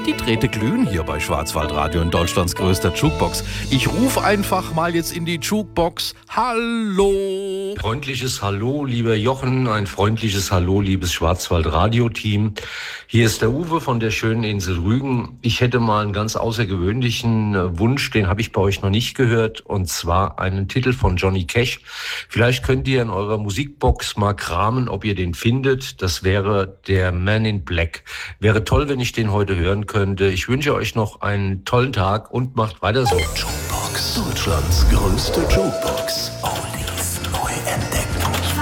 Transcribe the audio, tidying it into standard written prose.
Die Drähte glühen hier bei Schwarzwaldradio in Deutschlands größter Jukebox. Ich rufe einfach mal jetzt in die Jukebox. Hallo! Freundliches Hallo, lieber Jochen, ein freundliches Hallo, liebes Schwarzwaldradio-Team. Hier ist der Uwe von der schönen Insel Rügen. Ich hätte mal einen ganz außergewöhnlichen Wunsch, den habe ich bei euch noch nicht gehört, und zwar einen Titel von Johnny Cash. Vielleicht könnt ihr in eurer Musikbox mal kramen, ob ihr den findet. Das wäre der Man in Black. Wäre toll, wenn ich den heute hören könnte. Ich wünsche euch noch einen tollen Tag und macht weiter so. Jukebox, Deutschlands größte Jukebox.